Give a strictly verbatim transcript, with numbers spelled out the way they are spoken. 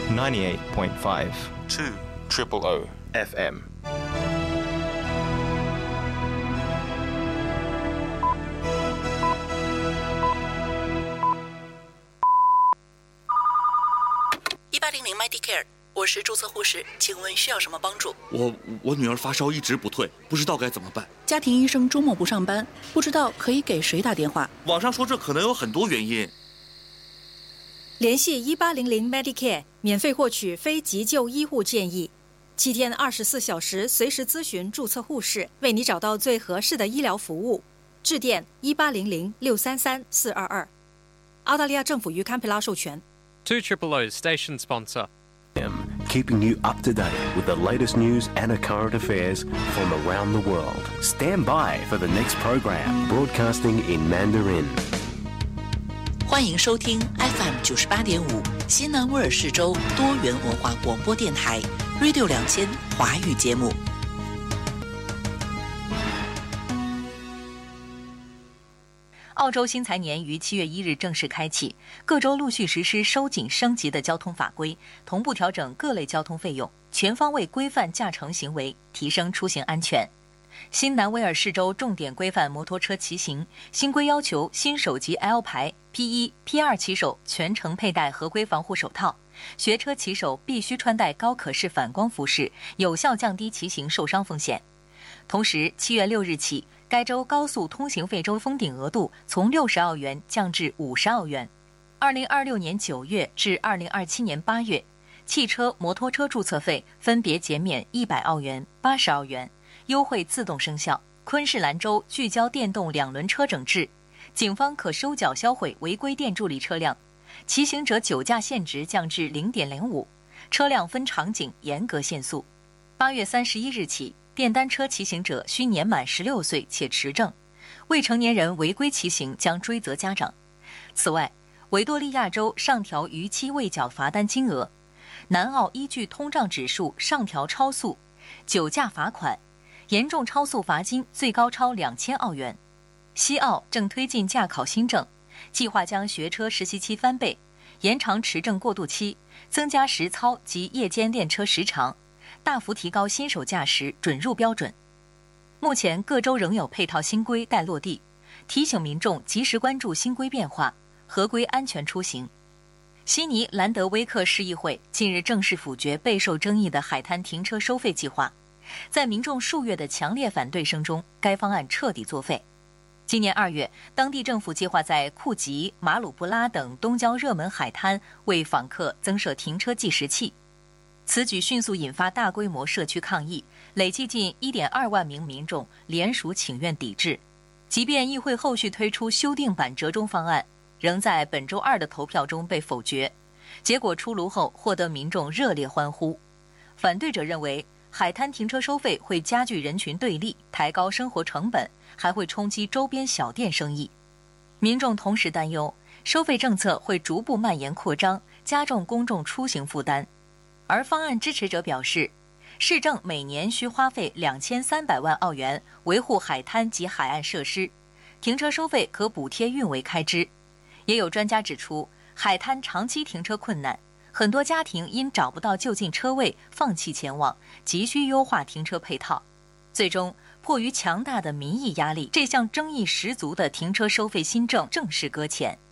ninety-eight point five two triple O F M。 一八零零 Medicare， 我是注册护士，请问需要什么帮助？ 我我女儿发烧一直不退，不知道该怎么办。 家庭医生周末不上班，不知道可以给谁打电话。 网上说这可能有很多原因。 联系一八零零 Medicare， 免费获取非急救医护建议，七天二十四小时随时咨询注册护士，为你找到最合适的医疗服务。致电一八零零六三三四二二。澳大利亚政府与堪培拉授权。 two triple O station sponsor. Keeping you up to date with the latest news and current affairs from around the world. Stand by for the next program, broadcasting in Mandarin. 欢迎收听 F M 九十八点五西南威尔士州多元文化广播电台 Radio 两千华语节目。澳洲新财年于七月一日正式开启，各州陆续实施收紧升级的交通法规，同步调整各类交通费用，全方位规范驾乘行为，提升出行安全。新南威尔士州重点规范摩托车骑行，新规要求新手级 L 牌、P 一、P 二骑手全程佩戴合规防护手套，学车骑手必须穿戴高可视反光服饰，有效降低骑行受伤风险。同时，七月六日起，该州高速通行费州封顶额度从六十澳元降至五十澳元。二零二六年九月至二零二七年八月，汽车、摩托车注册费分别减免一百澳元、八十澳元，优惠自动生效。昆士兰州聚焦电动两轮车整治，警方可收缴销毁违规电助力车辆，骑行者酒驾限值降至 零点零五， 车辆分场景严格限速。八月三十一日起，电单车骑行者需年满十六岁且持证，未成年人违规骑行将追责家长。此外，维多利亚州上调逾期未缴罚单金额，南澳依据通胀指数上调超速、酒驾罚款，严重超速罚金最高超两千澳元。西澳正推进驾考新政，计划将学车实习期翻倍，延长持证过渡期，增加实操及夜间练车时长，大幅提高新手驾驶准入标准。目前各州仍有配套新规待落地，提醒民众及时关注新规变化，合规安全出行。悉尼兰德威克市议会近日正式否决备受争议的海滩停车收费计划，在民众数月的强烈反对声中，该方案彻底作废。今年二月，当地政府计划在库吉、马鲁布拉等东郊热门海滩为访客增设停车计时器。此举迅速引发大规模社区抗议，累计近 一点二万名民众联署请愿抵制。即便议会后续推出修订版折中方案，仍在本周二的投票中被否决。结果出炉后，获得民众热烈欢呼。反对者认为，海滩停车收费会加剧人群对立，抬高生活成本，还会冲击周边小店生意。民众同时担忧，收费政策会逐步蔓延扩张，加重公众出行负担。而方案支持者表示，市政每年需花费两千三百万澳元维护海滩及海岸设施，停车收费可补贴运维开支。也有专家指出，海滩长期停车困难，很多家庭因找不到就近车位放弃前往，急需优化停车配套。最终，迫于强大的民意压力，这项争议十足的停车收费新政正式搁浅。